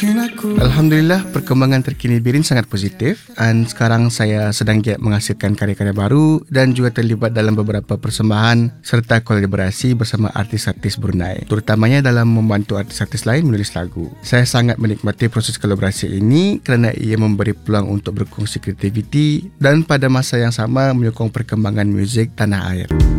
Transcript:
Alhamdulillah, perkembangan terkini Birin sangat positif dan sekarang saya sedang giat menghasilkan karya-karya baru dan juga terlibat dalam beberapa persembahan serta kolaborasi bersama artis-artis Brunei, terutamanya dalam membantu artis-artis lain menulis lagu. Saya sangat menikmati proses kolaborasi ini kerana ia memberi peluang untuk berkongsi kreativiti dan pada masa yang sama menyokong perkembangan muzik tanah air.